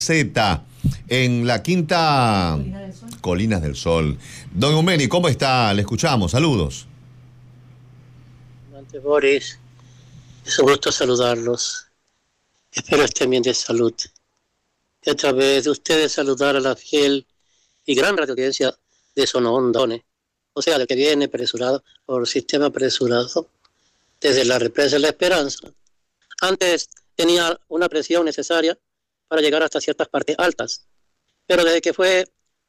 Z, en la quinta Colinas del Sol. Don Eumeni, ¿cómo está? Le escuchamos, saludos. Ante Boris, es un gusto saludarlos. Espero estén bien de salud. Y a través de ustedes saludar a la fiel y gran radioaudiencia de Sonondone, o sea, del que viene apresurado por sistema apresurado desde la represa de La Esperanza. Antes tenía una presión necesaria para llegar hasta ciertas partes altas, pero desde que fue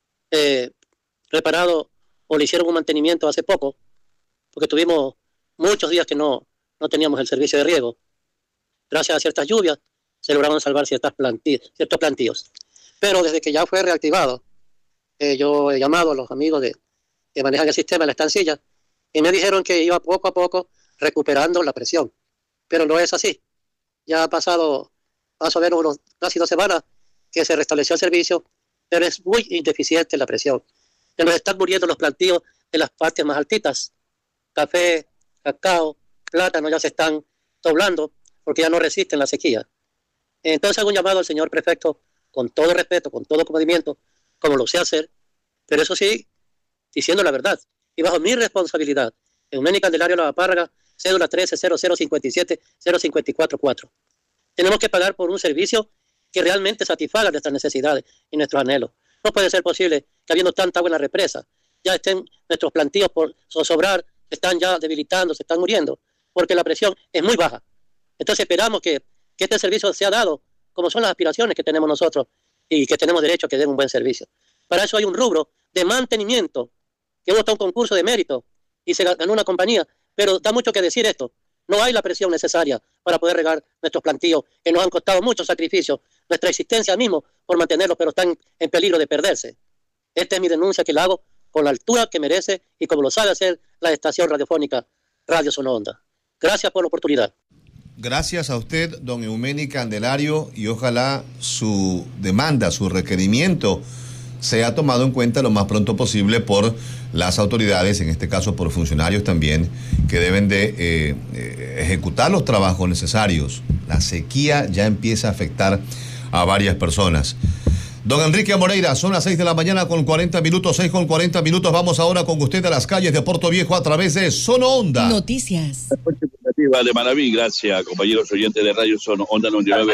reparado o le hicieron un mantenimiento hace poco, porque tuvimos muchos días que no teníamos el servicio de riego, gracias a ciertas lluvias se lograron salvar ciertos plantíos. Pero desde que ya fue reactivado, yo he llamado a los amigos que manejan el sistema de la estancilla y me dijeron que iba poco a poco recuperando la presión. Pero no es así. Ya ha pasado más o menos casi 2 semanas que se restableció el servicio, pero es muy indeficiente la presión. Se nos están muriendo los plantíos de las partes más altitas. Café, cacao, plátano ya se están doblando porque ya no resisten la sequía. Entonces hago un llamado al señor prefecto con todo respeto, con todo comedimiento, como lo sé hacer, pero eso sí, diciendo la verdad y bajo mi responsabilidad. Eumeni Candelario Lavapárraga, cédula 13-0057-0544. Tenemos que pagar por un servicio que realmente satisfaga nuestras necesidades y nuestros anhelos. No puede ser posible que habiendo tanta agua en la represa, ya estén nuestros plantíos por zozobrar, se están ya debilitando, se están muriendo, porque la presión es muy baja. Entonces esperamos que este servicio sea dado, como son las aspiraciones que tenemos nosotros, y que tenemos derecho a que den un buen servicio. Para eso hay un rubro de mantenimiento, que hubo hasta un concurso de mérito, y se ganó una compañía, pero da mucho que decir esto. No hay la presión necesaria para poder regar nuestros plantíos, que nos han costado mucho sacrificio, nuestra existencia mismo por mantenerlos, pero están en peligro de perderse. Esta es mi denuncia que la hago con la altura que merece y como lo sabe hacer la estación radiofónica Radio Sononda. Gracias por la oportunidad. Gracias a usted, don Eumeni Candelario, y ojalá su demanda, su requerimiento sea tomado en cuenta lo más pronto posible por las autoridades, en este caso por funcionarios también, que deben de ejecutar los trabajos necesarios. La sequía ya empieza a afectar a varias personas. Don Enrique Moreira, son las 6 de la mañana con 40 minutos, 6 con 40 minutos. Vamos ahora con usted a las calles de Puerto Viejo a través de Sononda. Noticias. De Manaví, gracias, compañeros oyentes de Radio Sononda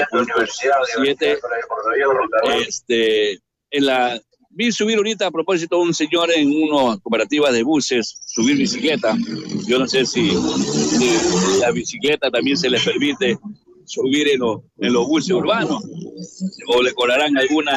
99.7. Vi subir ahorita a propósito un señor en una cooperativa de buses, subir bicicleta. Yo no sé si la bicicleta también se les permite subir en los buses urbanos, o le cobrarán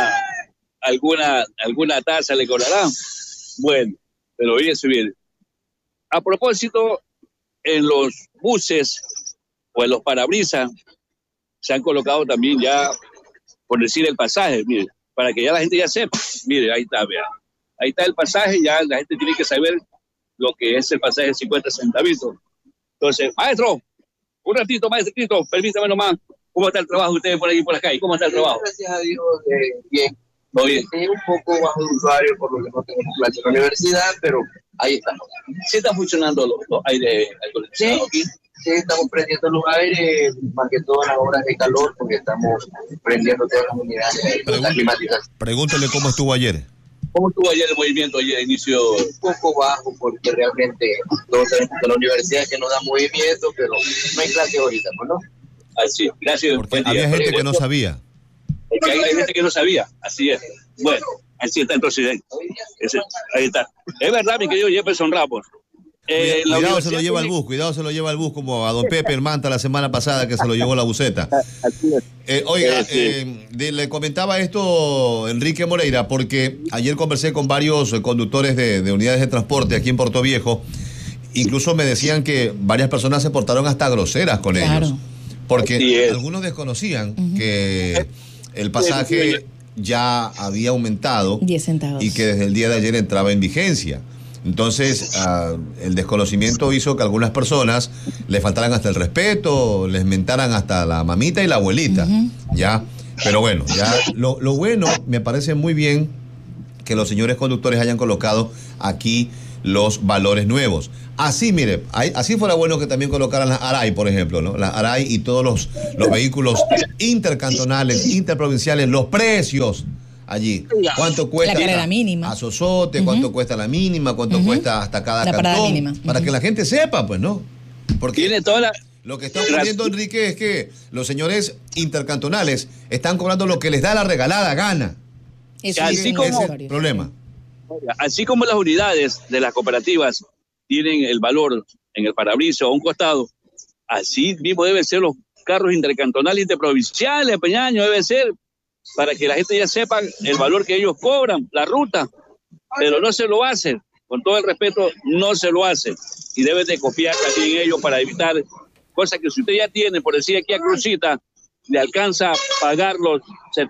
alguna tasa, le cobrarán. Bueno, pero voy a subir. A propósito, en los buses o en los parabrisas se han colocado también ya, por decir, el pasaje, mire, para que ya la gente ya sepa. Mire, ahí está, vea. Ahí está el pasaje, ya la gente tiene que saber lo que es el pasaje de 50 centavitos. Entonces, maestro, un ratito, maestrito, permítame nomás. ¿Cómo está el trabajo de ustedes por ahí, por acá? ¿Cómo está el trabajo? Gracias a Dios, bien. Muy bien. Un poco bajo de usuario por lo que no tenemos clase en la universidad, pero ahí estamos. ¿Sí están funcionando los aires acondicionados aquí? Sí, estamos prendiendo los aires, más que todo en las horas de calor, porque estamos prendiendo todas las unidades de climatización. Pregúntele cómo estuvo ayer. ¿Cómo estuvo ayer el movimiento, ayer inicio? Un poco bajo, porque realmente todos sabemos que la universidad que nos da movimiento, pero no hay clase ahorita, ¿no? Así, gracias. Porque había gente que no sabía. Porque hay gente que no sabía, así es. Bueno, así está el presidente. Ahí está. Es verdad, mi querido Jefferson Ramos. Cuidado se lo lleva al bus, como a don Pepe el Manta la semana pasada que se lo llevó la buceta. Oiga, le comentaba esto Enrique Moreira, porque ayer conversé con varios conductores de unidades de transporte aquí en Puerto Viejo. Incluso me decían que varias personas se portaron hasta groseras con ellos. Porque algunos desconocían que el pasaje ya había aumentado 10 centavos y que desde el día de ayer entraba en vigencia. Entonces, el desconocimiento hizo que algunas personas le faltaran hasta el respeto, les mentaran hasta la mamita y la abuelita, ¿ya? Pero bueno, ya lo bueno, me parece muy bien que los señores conductores hayan colocado aquí los valores nuevos. Así, mire, así fuera bueno que también colocaran las ARAI, por ejemplo, ¿no? Las ARAI y todos los vehículos intercantonales, interprovinciales, los precios allí. ¿Cuánto cuesta la carrera mínima a Sosote? ¿Cuánto cuesta la mínima? ¿Cuánto cuesta hasta cada la cantón? Mínima. Para que la gente sepa, pues, ¿no? Porque tiene toda la... Lo que está ocurriendo, Enrique, es que los señores intercantonales están cobrando lo que les da la regalada gana. Eso así como, ese es el problema. Así como las unidades de las cooperativas tienen el valor en el parabrisas o a un costado, así mismo deben ser los carros intercantonales interprovinciales, Peñaño, debe ser, para que la gente ya sepa el valor que ellos cobran, la ruta, pero no se lo hacen, con todo el respeto, no se lo hacen, y deben de copiar también ellos para evitar cosas que si usted ya tiene, por decir aquí a Crucita, le alcanza a pagar los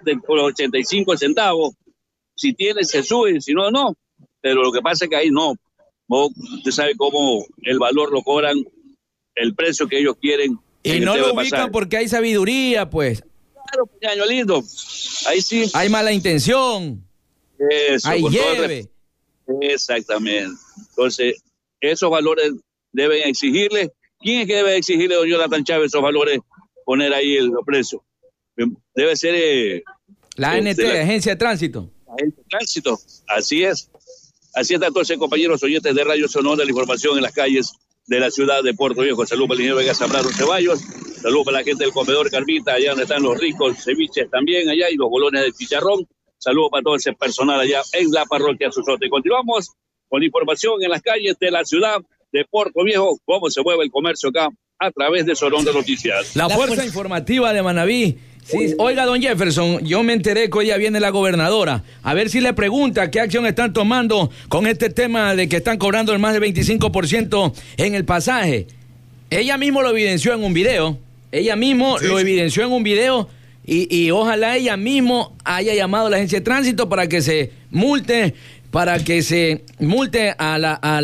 85 centavos, si tiene se sube, si no, no, pero lo que pasa es que ahí no, usted sabe cómo el valor lo cobran, el precio que ellos quieren. Y no lo ubican porque hay sabiduría, pues. Claro, Peñaño lindo, ahí sí. Hay mala intención. Eso, hay lleve. Exactamente. Entonces, esos valores deben exigirle. ¿Quién es que debe exigirle a don Jonathan Chávez esos valores? Poner ahí los precios. Debe ser... la ANT, Agencia de Tránsito. Agencia de Tránsito, así es. Así está, entonces, compañeros oyentes de Radio Sonora, la información en las calles de la ciudad de Puerto Viejo. Saludos para el ingeniero Vega Zambrano Ceballos. Saludos para la gente del comedor Carmita, allá donde están los ricos ceviches también, allá, y los bolones de chicharrón. Saludos para todo ese personal allá en la parroquia Sosote. Continuamos con la información en las calles de la ciudad de Puerto Viejo, cómo se mueve el comercio acá a través de Sonora Noticias. La fuerza informativa de Manabí. Sí, oiga, don Jefferson, yo me enteré que hoy ya viene la gobernadora. A ver si le pregunta qué acción están tomando con este tema de que están cobrando el más del 25% en el pasaje. Ella mismo lo evidenció en un video. Evidenció en un video y ojalá ella mismo haya llamado a la agencia de tránsito para que se multe a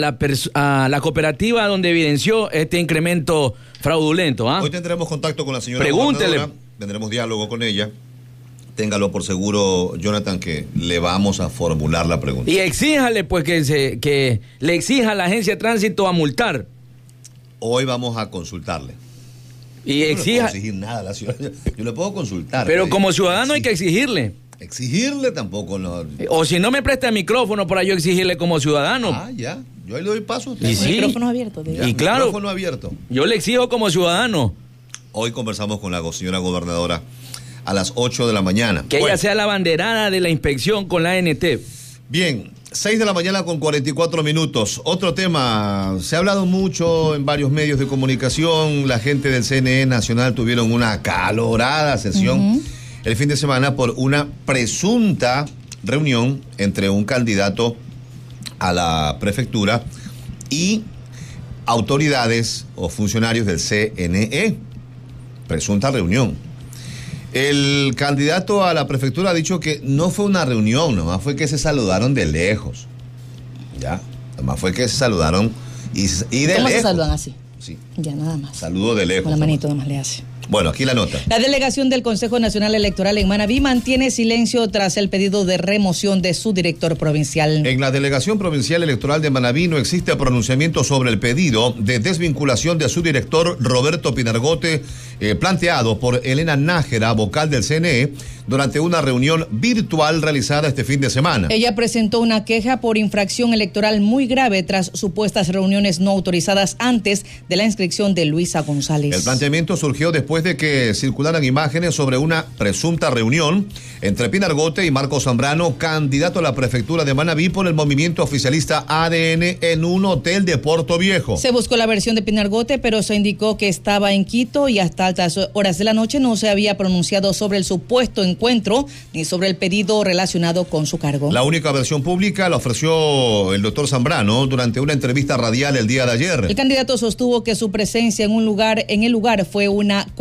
la cooperativa donde evidenció este incremento fraudulento. Hoy tendremos contacto con la señora Pregúntele. Tendremos diálogo con ella. Téngalo por seguro, Jonathan, que le vamos a formular la pregunta. Y exíjale, pues, que le exija a la agencia de tránsito a multar. Hoy vamos a consultarle. Y yo exija. No le puedo exigir nada a la ciudad. Yo le puedo consultar. Pero como ciudadano hay que exigirle. Exigirle tampoco, no. O si no me presta el micrófono para yo exigirle como ciudadano. Ah, ya. Yo ahí le doy paso. Y sí. Micrófono abierto. Y claro. Micrófono abierto. Yo le exijo como ciudadano. Hoy conversamos con la señora gobernadora a las 8 de la mañana. Que ella sea la banderada de la inspección con la ANT. Bien, 6 de la mañana con 44 minutos. Otro tema, se ha hablado mucho en varios medios de comunicación. La gente del CNE Nacional tuvieron una acalorada sesión el fin de semana por una presunta reunión entre un candidato a la prefectura y autoridades o funcionarios del CNE. Presunta reunión. El candidato a la prefectura ha dicho que no fue una reunión, nomás fue que se saludaron de lejos. Ya, nomás fue que se saludaron y de ¿Cómo lejos. ¿Cómo se saludan así? Sí. Ya, nada más. Saludo de lejos. Con la manito nomás le hace. Bueno, aquí la nota. La delegación del Consejo Nacional Electoral en Manabí mantiene silencio tras el pedido de remoción de su director provincial. En la Delegación Provincial Electoral de Manabí no existe pronunciamiento sobre el pedido de desvinculación de su director Roberto Pinargote, planteado por Elena Nájera, vocal del CNE, durante una reunión virtual realizada este fin de semana. Ella presentó una queja por infracción electoral muy grave tras supuestas reuniones no autorizadas antes de la inscripción de Luisa González. El planteamiento surgió después de que circularan imágenes sobre una presunta reunión entre Pinargote y Marco Zambrano, candidato a la prefectura de Manabí por el movimiento oficialista ADN, en un hotel de Puerto Viejo. Se buscó la versión de Pinargote, pero se indicó que estaba en Quito y hasta altas horas de la noche no se había pronunciado sobre el supuesto encuentro ni sobre el pedido relacionado con su cargo. La única versión pública la ofreció el doctor Zambrano durante una entrevista radial el día de ayer. El candidato sostuvo que su presencia en el lugar fue una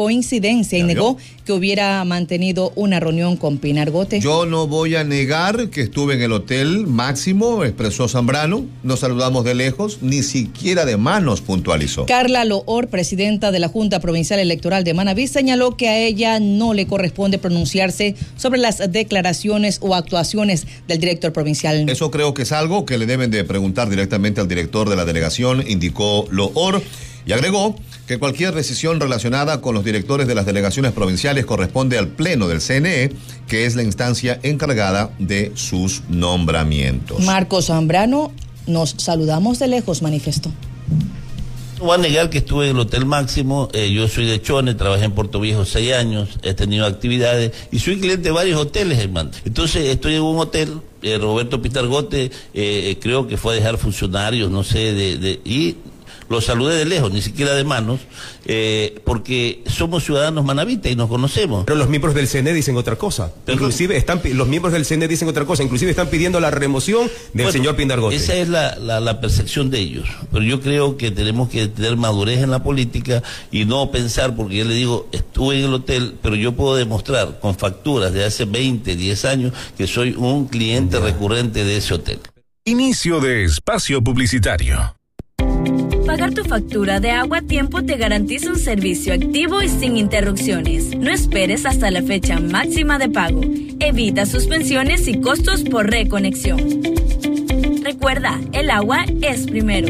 coincidencia y negó que hubiera mantenido una reunión con Pinar Gote. Yo no voy a negar que estuve en el Hotel Máximo, expresó Zambrano. Nos saludamos de lejos, ni siquiera de manos, puntualizó. Carla Loor, presidenta de la Junta Provincial Electoral de Manabí, señaló que a ella no le corresponde pronunciarse sobre las declaraciones o actuaciones del director provincial. Eso creo que es algo que le deben de preguntar directamente al director de la delegación, indicó Loor, y agregó que cualquier decisión relacionada con los directores de las delegaciones provinciales corresponde al Pleno del CNE, que es la instancia encargada de sus nombramientos. Marcos Zambrano, nos saludamos de lejos, manifestó. No voy a negar que estuve en el Hotel Máximo. Yo soy de Chone, trabajé en Puerto Viejo 6 años, he tenido actividades y soy cliente de varios hoteles, hermano. Entonces estoy en un hotel, Roberto Pinar Gote, creo que fue a dejar funcionarios, no sé, y lo saludé de lejos, ni siquiera de manos, porque somos ciudadanos manavitas y nos conocemos. Pero los miembros del CNE dicen otra cosa. Inclusive los miembros del CNE dicen otra cosa. Inclusive están pidiendo la remoción del señor Pinar Gote. Esa es la percepción de ellos. Pero yo creo que tenemos que tener madurez en la política y no pensar, porque yo le digo, estuve en el hotel, pero yo puedo demostrar con facturas de hace 20, 10 años que soy un cliente recurrente de ese hotel. Inicio de espacio publicitario. Pagar tu factura de agua a tiempo te garantiza un servicio activo y sin interrupciones. No esperes hasta la fecha máxima de pago. Evita suspensiones y costos por reconexión. Recuerda, el agua es primero.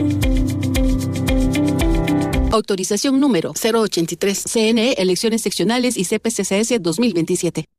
Autorización número 083, CNE, Elecciones Seccionales y CPCCS 2027.